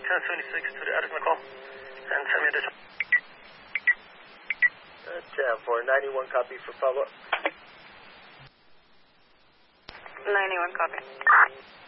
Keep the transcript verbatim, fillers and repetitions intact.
ten seventy-six to the Addison call. And send me additional. Uh, ten four ninety-one, copy for follow-up. ninety-one, copy.